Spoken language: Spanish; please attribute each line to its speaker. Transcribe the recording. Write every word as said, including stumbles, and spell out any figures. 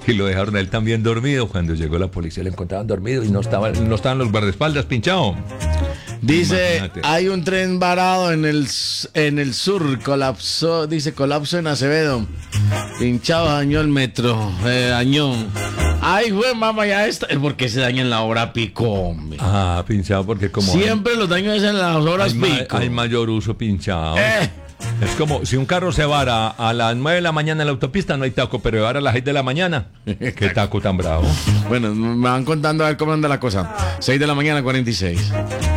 Speaker 1: y lo dejaron a él también dormido. Cuando llegó la policía lo encontraban dormido y no estaban, no estaban los guardaespaldas pinchados.
Speaker 2: Dice,
Speaker 1: Imagínate.
Speaker 2: hay un tren varado en el, en el sur, colapsó, dice, colapso en Acevedo. Pinchado, dañó el metro, eh, dañó. Ay, güey, mamá, ya está. ¿Por qué se daña en la hora pico, hombre?
Speaker 1: Ah, pinchado porque como
Speaker 2: Siempre los daños es en las horas
Speaker 1: hay, ma-
Speaker 2: pico.
Speaker 1: hay mayor uso pinchado.
Speaker 2: Eh.
Speaker 1: Es como si un carro se vara a las nueve de la mañana en la autopista, no hay taco, pero se vara a las seis de la mañana. Qué taco tan bravo.
Speaker 2: Bueno, me van contando a ver cómo anda la cosa. seis de la mañana, cuarenta y seis.